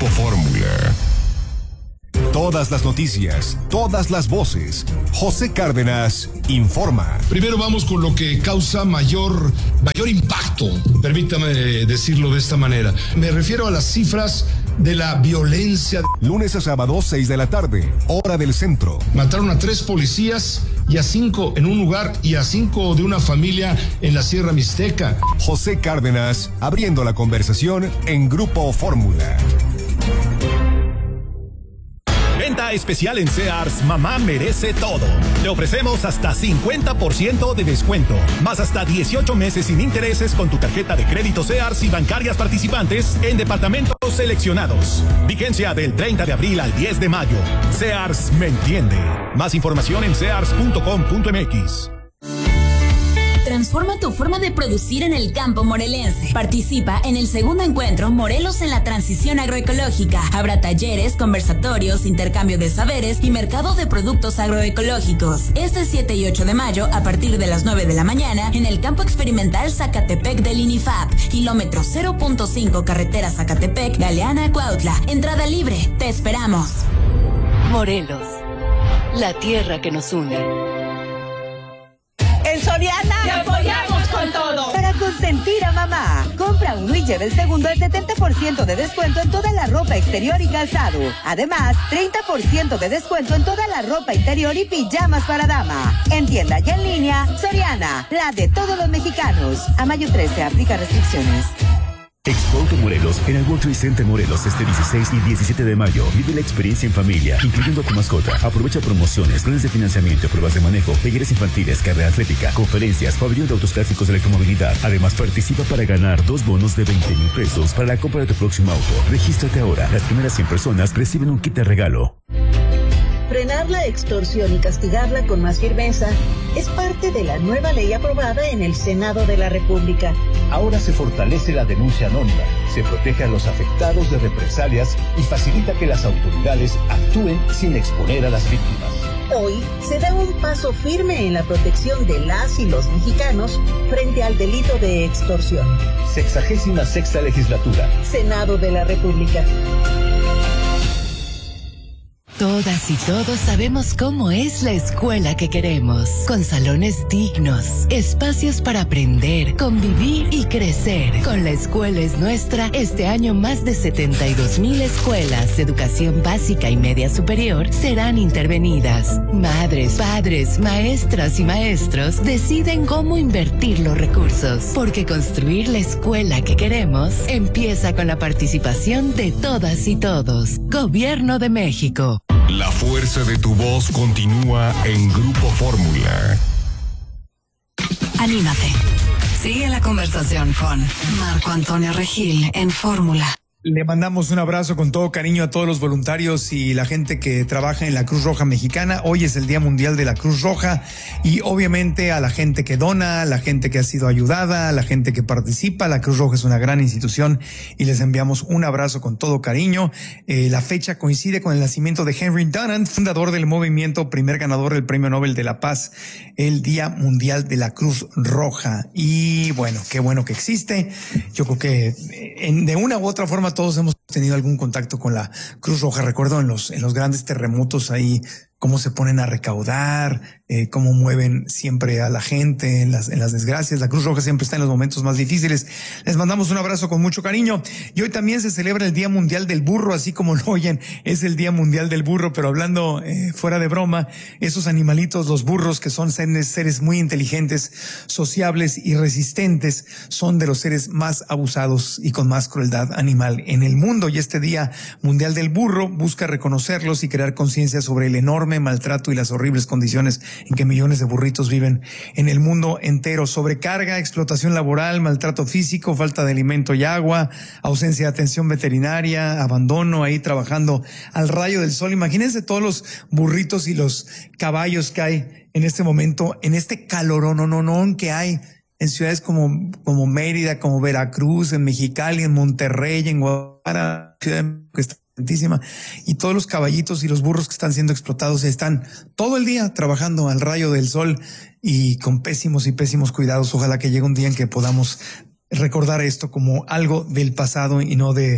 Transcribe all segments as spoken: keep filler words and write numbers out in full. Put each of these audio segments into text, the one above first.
Grupo Fórmula. Todas las noticias, todas las voces. José Cárdenas informa. Primero vamos con lo que causa mayor, mayor impacto, permítame decirlo de esta manera. Me refiero a las cifras de la violencia. Lunes a sábado, seis de la tarde, hora del centro. Mataron a tres policías y a cinco en un lugar y a cinco de una familia en la Sierra Mixteca. José Cárdenas, abriendo la conversación en Grupo Fórmula. Venta especial en Sears, mamá merece todo. Le ofrecemos hasta cincuenta por ciento de descuento, más hasta dieciocho meses sin intereses con tu tarjeta de crédito Sears y bancarias participantes en departamentos seleccionados. Vigencia del treinta de abril al diez de mayo. Sears me entiende. Más información en sears punto com punto m x. Transforma tu forma de producir en el campo morelense. Participa en el segundo encuentro Morelos en la transición agroecológica. Habrá talleres, conversatorios, intercambio de saberes y mercado de productos agroecológicos. Este siete y ocho de mayo, a partir de las nueve de la mañana, en el campo experimental Zacatepec del INIFAP. Kilómetro cero punto cinco, carretera Zacatepec, Galeana, Cuautla. Entrada libre. Te esperamos. Morelos, la tierra que nos une. En Soriana te apoyamos con todo. Para consentir a mamá, compra uno y lleva el segundo al setenta por ciento de descuento en toda la ropa exterior y calzado. Además, treinta por ciento de descuento en toda la ropa interior y pijamas para dama. En tienda y en línea, Soriana, la de todos los mexicanos. A mayo trece, aplica restricciones. Expo Auto Morelos en el World Trade Center Morelos este dieciséis y diecisiete de mayo. Vive la experiencia en familia, incluyendo a tu mascota. Aprovecha promociones, planes de financiamiento, pruebas de manejo, talleres infantiles, carrera atlética, conferencias, pabellón de autos clásicos de electromovilidad. Además, participa para ganar dos bonos de veinte mil pesos para la compra de tu próximo auto. Regístrate ahora. Las primeras cien personas reciben un kit de regalo. Frenar la extorsión y castigarla con más firmeza es parte de la nueva ley aprobada en el Senado de la República. Ahora se fortalece la denuncia anónima, se protege a los afectados de represalias y facilita que las autoridades actúen sin exponer a las víctimas. Hoy se da un paso firme en la protección de las y los mexicanos frente al delito de extorsión. Sexagésima sexta legislatura. Senado de la República. Todas y todos sabemos cómo es la escuela que queremos, con salones dignos, espacios para aprender, convivir y crecer. Con La Escuela es Nuestra, este año más de setenta y dos mil escuelas de educación básica y media superior serán intervenidas. Madres, padres, maestras y maestros deciden cómo invertir los recursos, porque construir la escuela que queremos empieza con la participación de todas y todos. Gobierno de México. La fuerza de tu voz continúa en Grupo Fórmula. Anímate. Sigue la conversación con Marco Antonio Regil en Fórmula. Le mandamos un abrazo con todo cariño a todos los voluntarios y la gente que trabaja en la Cruz Roja Mexicana. Hoy es el Día Mundial de la Cruz Roja y obviamente a la gente que dona, a la gente que ha sido ayudada, a la gente que participa. La Cruz Roja es una gran institución y les enviamos un abrazo con todo cariño. Eh, la fecha coincide con el nacimiento de Henry Dunant, fundador del movimiento, primer ganador del Premio Nobel de la Paz, el Día Mundial de la Cruz Roja. Y bueno, qué bueno que existe. Yo creo que en, de una u otra forma todos hemos tenido algún contacto con la Cruz Roja. Recuerdo en los, en los grandes terremotos ahí cómo se ponen a recaudar, eh, cómo mueven siempre a la gente en las, en las desgracias. La Cruz Roja siempre está en los momentos más difíciles. Les mandamos un abrazo con mucho cariño. Y hoy también se celebra el Día Mundial del Burro, así como lo oyen, es el Día Mundial del Burro, pero hablando eh, fuera de broma, esos animalitos, los burros, que son seres, seres muy inteligentes, sociables y resistentes, son de los seres más abusados y con más crueldad animal en el mundo. Y este Día Mundial del Burro busca reconocerlos y crear conciencia sobre el enorme maltrato y las horribles condiciones en que millones de burritos viven en el mundo entero. Sobrecarga, explotación laboral, maltrato físico, falta de alimento y agua, ausencia de atención veterinaria, abandono ahí trabajando al rayo del sol. Imagínense todos los burritos y los caballos que hay en este momento, en este calorón que hay en ciudades como, como Mérida, como Veracruz, en Mexicali, en Monterrey, en Guadalajara, ciudad que está y todos los caballitos y los burros que están siendo explotados están todo el día trabajando al rayo del sol y con pésimos y pésimos cuidados. Ojalá que llegue un día en que podamos recordar esto como algo del pasado y no de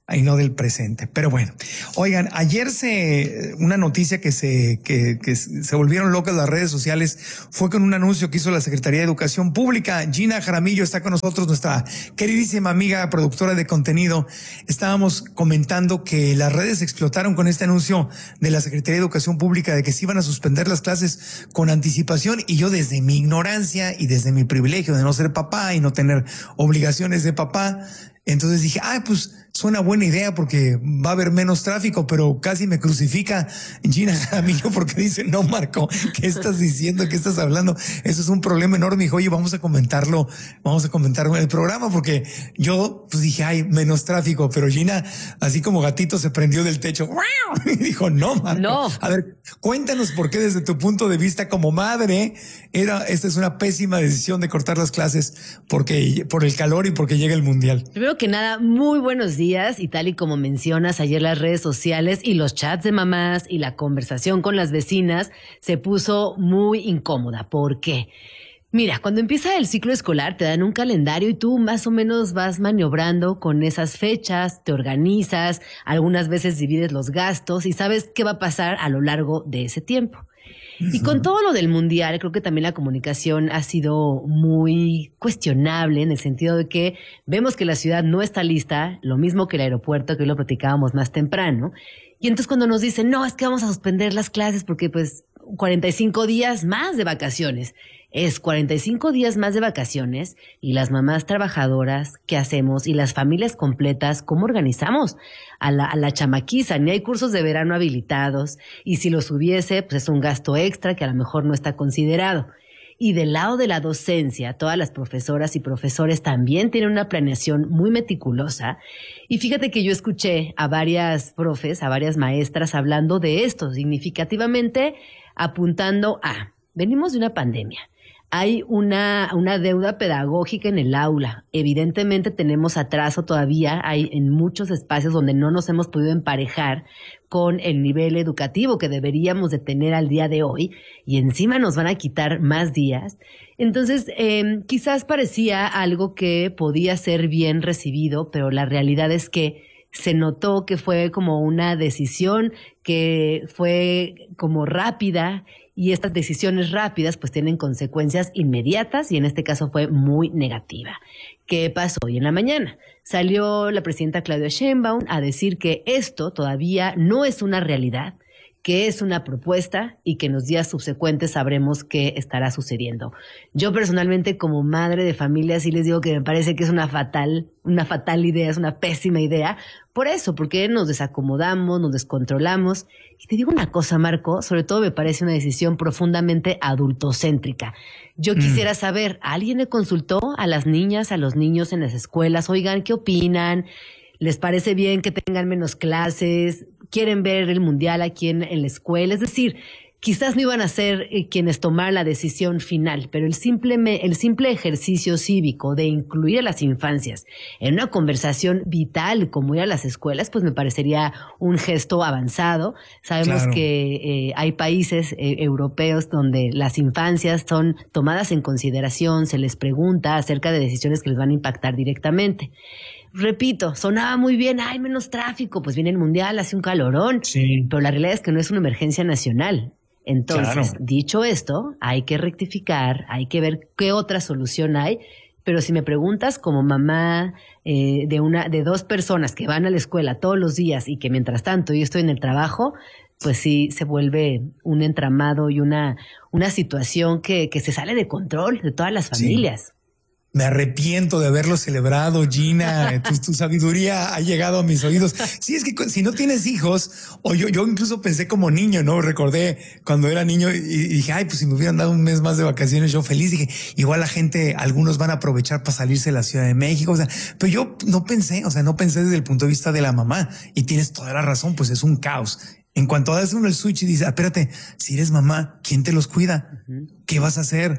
y no del presente. Pero bueno, oigan, ayer se, una noticia que se, que, que se volvieron locas las redes sociales fue con un anuncio que hizo la Secretaría de Educación Pública. Gina Jaramillo está con nosotros, nuestra queridísima amiga productora de contenido. Estábamos comentando que las redes explotaron con este anuncio de la Secretaría de Educación Pública de que se iban a suspender las clases con anticipación, y yo desde mi ignorancia y desde mi privilegio de no ser papá y no tener obligaciones de papá, entonces dije, ah, pues suena buena idea porque va a haber menos tráfico, pero casi me crucifica Gina Jaramillo porque dice, no, Marco, ¿qué estás diciendo? ¿Qué estás hablando? Eso es un problema enorme. Dijo, oye, vamos a comentarlo, vamos a comentarlo en el programa, porque yo pues dije, ay, menos tráfico, pero Gina, así como gatito, se prendió del techo y dijo, no, Marco. No. A ver, cuéntanos por qué desde tu punto de vista como madre, era, esta es una pésima decisión de cortar las clases porque por el calor y porque llega el mundial. Primero que nada, muy buenos días. Y tal y como mencionas, ayer las redes sociales y los chats de mamás y la conversación con las vecinas se puso muy incómoda. ¿Por qué? Mira, cuando empieza el ciclo escolar te dan un calendario y tú más o menos vas maniobrando con esas fechas, te organizas, algunas veces divides los gastos y sabes qué va a pasar a lo largo de ese tiempo. Y con todo lo del mundial, creo que también la comunicación ha sido muy cuestionable en el sentido de que vemos que la ciudad no está lista, lo mismo que el aeropuerto, que hoy lo platicábamos más temprano. Y entonces cuando nos dicen, no, es que vamos a suspender las clases porque pues cuarenta y cinco días más de vacaciones. Es cuarenta y cinco días más de vacaciones y las mamás trabajadoras, ¿qué hacemos? Y las familias completas, ¿cómo organizamos a la, a la chamaquiza? Ni hay cursos de verano habilitados y si los hubiese, pues es un gasto extra que a lo mejor no está considerado. Y del lado de la docencia, todas las profesoras y profesores también tienen una planeación muy meticulosa. Y fíjate que yo escuché a varias profes, a varias maestras hablando de esto, significativamente apuntando a, venimos de una pandemia. Hay una, una deuda pedagógica en el aula. Evidentemente tenemos atraso todavía. Hay en muchos espacios donde no nos hemos podido emparejar con el nivel educativo que deberíamos de tener al día de hoy. Y encima nos van a quitar más días. Entonces, eh, quizás parecía algo que podía ser bien recibido, pero la realidad es que se notó que fue como una decisión que fue como rápida. Y estas decisiones rápidas pues tienen consecuencias inmediatas y en este caso fue muy negativa. ¿Qué pasó hoy en la mañana? Salió la presidenta Claudia Sheinbaum a decir que esto todavía no es una realidad, que es una propuesta y que en los días subsecuentes sabremos qué estará sucediendo. Yo personalmente como madre de familia sí les digo que me parece que es una fatal, una fatal idea, es una pésima idea. Por eso, porque nos desacomodamos, nos descontrolamos. Y te digo una cosa, Marco, sobre todo me parece una decisión profundamente adultocéntrica. Yo quisiera mm. saber, ¿alguien le consultó a las niñas, a los niños en las escuelas? Oigan, ¿qué opinan? ¿Les parece bien que tengan menos clases? ¿Quieren ver el mundial aquí en, en la escuela? Es decir, quizás no iban a ser eh, quienes tomaran la decisión final, pero el simple, me, el simple ejercicio cívico de incluir a las infancias en una conversación vital como ir a las escuelas, pues me parecería un gesto avanzado. Sabemos claro. que eh, hay países eh, europeos donde las infancias son tomadas en consideración, se les pregunta acerca de decisiones que les van a impactar directamente. Repito, sonaba muy bien, hay menos tráfico, pues viene el mundial, hace un calorón, sí. Pero la realidad es que no es una emergencia nacional. Entonces, claro. Dicho esto, hay que rectificar, hay que ver qué otra solución hay, pero si me preguntas como mamá eh, de una de dos personas que van a la escuela todos los días y que mientras tanto yo estoy en el trabajo, pues sí se vuelve un entramado y una, una situación que, que se sale de control de todas las familias. Sí. Me arrepiento de haberlo celebrado, Gina. Tu, tu sabiduría ha llegado a mis oídos. Sí, es que si no tienes hijos, o yo, yo incluso pensé como niño, ¿no? Recordé cuando era niño y, y dije, ay, pues si me hubieran dado un mes más de vacaciones, yo feliz. Dije, igual la gente, algunos van a aprovechar para salirse de la Ciudad de México. O sea, pero yo no pensé, o sea, no pensé desde el punto de vista de la mamá. Y tienes toda la razón, pues es un caos. En cuanto das uno el switch y dices, ah, espérate, si eres mamá, ¿quién te los cuida? Uh-huh. ¿Qué vas a hacer?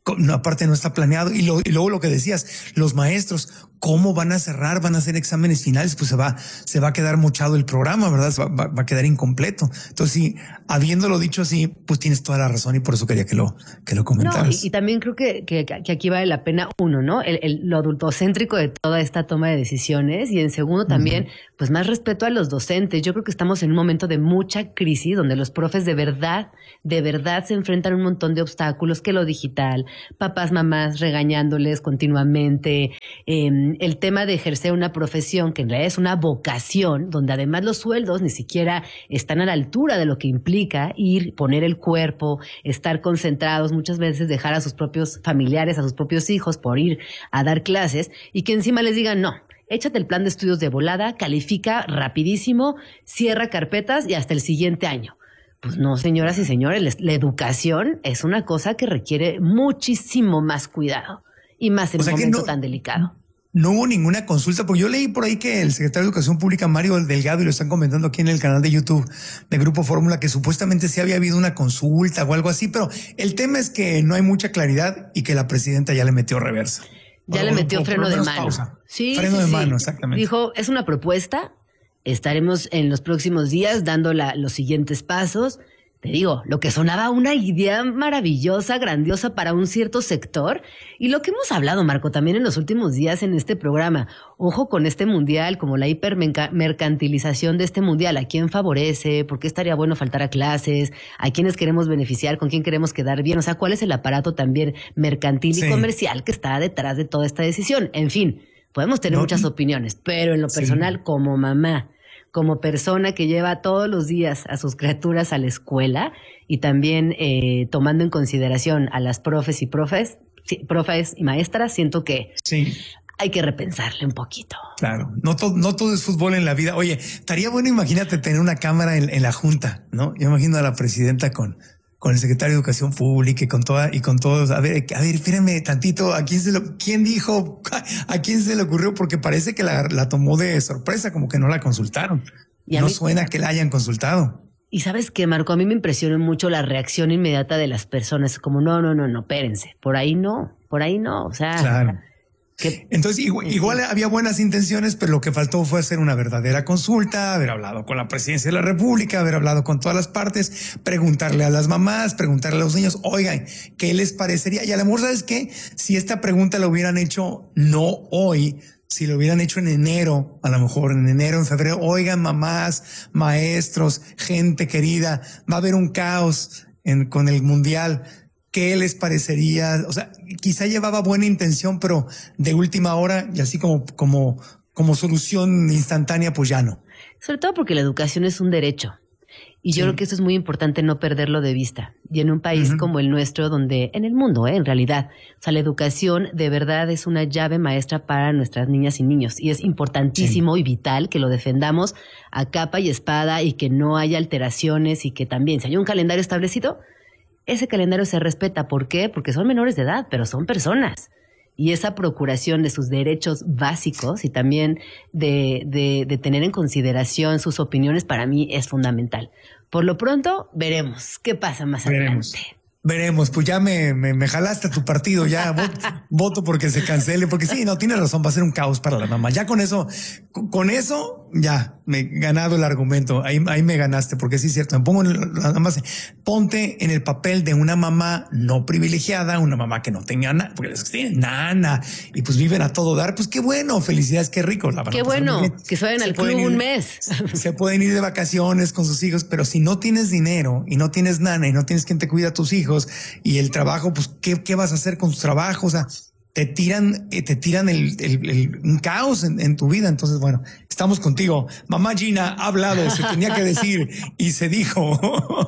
no, aparte no está planeado. Y, lo, y luego lo que decías, los maestros, ¿cómo van a cerrar? ¿Van a hacer exámenes finales? Pues se va, se va a quedar mochado el programa, ¿verdad? Va, va, va a quedar incompleto. Entonces, sí, habiéndolo dicho así, pues tienes toda la razón y por eso quería que lo, que lo comentaras. No, y, y también creo que, que, que aquí vale la pena, uno, ¿no? El, el, lo adultocéntrico de toda esta toma de decisiones, y en segundo también, uh-huh. pues más respeto a los docentes. Yo creo que estamos en un momento de mucha crisis donde los profes de verdad, de verdad se enfrentan a un montón de obstáculos, que lo digital, papás, mamás regañándoles continuamente, eh, el tema de ejercer una profesión que en realidad es una vocación, donde además los sueldos ni siquiera están a la altura de lo que implica ir, poner el cuerpo, estar concentrados, muchas veces dejar a sus propios familiares, a sus propios hijos por ir a dar clases, y que encima les digan no. Échate el plan de estudios de volada, califica rapidísimo, cierra carpetas y hasta el siguiente año. Pues no, señoras y señores, la educación es una cosa que requiere muchísimo más cuidado y más en un momento no, tan delicado. No hubo ninguna consulta, porque yo leí por ahí que el secretario de Educación Pública, Mario Delgado, y lo están comentando aquí en el canal de YouTube de Grupo Fórmula, que supuestamente sí había habido una consulta o algo así, pero el tema es que no hay mucha claridad y que la presidenta ya le metió reversa. Ya le metió freno de mano. Sí, freno de mano, exactamente. Dijo, es una propuesta, estaremos en los próximos días dando la, los siguientes pasos. Te digo, lo que sonaba una idea maravillosa, grandiosa para un cierto sector, y lo que hemos hablado, Marco, también en los últimos días en este programa. Ojo con este mundial, como la hipermercantilización de este mundial. ¿A quién favorece? ¿Por qué estaría bueno faltar a clases? ¿A quiénes queremos beneficiar? ¿Con quién queremos quedar bien? O sea, ¿cuál es el aparato también mercantil y sí. comercial que está detrás de toda esta decisión? En fin, podemos tener no, muchas opiniones, pero en lo personal, sí. como mamá, como persona que lleva todos los días a sus criaturas a la escuela y también eh, tomando en consideración a las profes y profes, sí, profes y maestras, siento que sí. hay que repensarle un poquito. Claro, no, to, no todo es fútbol en la vida. Oye, estaría bueno, imagínate tener una cámara en, en la Junta, ¿no? Yo imagino a la presidenta con... con el secretario de Educación Pública y con toda y con todos. A ver, a ver, espérenme tantito. ¿A quién se lo, quién dijo? ¿A quién se le ocurrió? Porque parece que la, la tomó de sorpresa, como que no la consultaron. No mí, suena que la hayan consultado. Y ¿sabes qué, Marco? A mí me impresionó mucho la reacción inmediata de las personas. Como, no, no, no, no, espérense. Por ahí no, por ahí no. O sea... Claro. Que, Entonces, igual, igual había buenas intenciones, pero lo que faltó fue hacer una verdadera consulta, haber hablado con la presidencia de la República, haber hablado con todas las partes, preguntarle a las mamás, preguntarle a los niños, oigan, ¿qué les parecería? Y a lo mejor, ¿sabes qué? Si esta pregunta la hubieran hecho no hoy, si lo hubieran hecho en enero, a lo mejor en enero, en febrero, oigan, mamás, maestros, gente querida, va a haber un caos en, con el mundial. ¿Qué les parecería? O sea, quizá llevaba buena intención, pero de última hora y así como, como, como solución instantánea, pues ya no. Sobre todo porque la educación es un derecho. Y yo sí. creo que eso es muy importante no perderlo de vista. Y en un país uh-huh. como el nuestro, donde, en el mundo, ¿eh? en realidad, o sea, la educación de verdad es una llave maestra para nuestras niñas y niños. Y es importantísimo sí. y vital que lo defendamos a capa y espada y que no haya alteraciones y que también, si hay un calendario establecido, ese calendario se respeta. ¿Por qué? Porque son menores de edad, pero son personas. Y esa procuración de sus derechos básicos y también de, de, de tener en consideración sus opiniones para mí es fundamental. Por lo pronto, veremos qué pasa más veremos. adelante. Veremos, pues ya me, me, me jalaste a tu partido, ya voto, voto porque se cancele, porque sí, no, tienes razón, va a ser un caos para la mamá. Ya con eso, con, con eso, ya me he ganado el argumento, ahí, ahí me ganaste, porque sí es cierto, me pongo nada más, ponte en el papel de una mamá no privilegiada, una mamá que no tenía nada, porque les tienen nana y pues viven a todo dar, pues qué bueno, felicidades, qué rico. La qué bueno, que se vayan al club ir, un mes. Se pueden ir de vacaciones con sus hijos, pero si no tienes dinero y no tienes nana y no tienes quien te cuida a tus hijos, y el trabajo, pues, ¿qué, qué vas a hacer con tus trabajos? O sea, te tiran, te tiran el, el, el un caos en, en tu vida. Entonces, bueno, estamos contigo. Mamá Gina ha hablado, se tenía que decir y se dijo.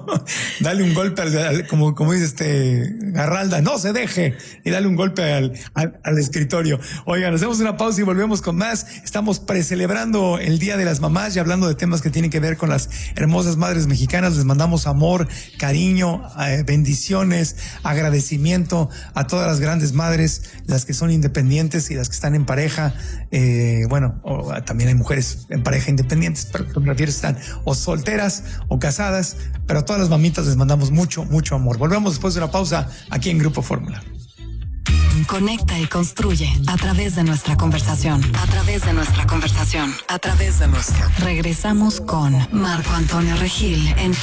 Dale un golpe al, al como, como dice este Garralda, no se deje y dale un golpe al, al, al escritorio. Oigan, hacemos una pausa y volvemos con más. Estamos precelebrando el Día de las Mamás y hablando de temas que tienen que ver con las hermosas madres mexicanas. Les mandamos amor, cariño, eh, bendiciones, agradecimiento a todas las grandes madres, las que son independientes y las que están en pareja. Eh, bueno, o, también hay mujeres en pareja independientes, pero me refiero están o solteras o casadas, pero a todas las mamitas les mandamos mucho, mucho amor. Volvemos después de una pausa aquí en Grupo Fórmula. Conecta y construye a través de nuestra conversación. A través de nuestra conversación. A través de nuestra. Regresamos con Marco Antonio Regil en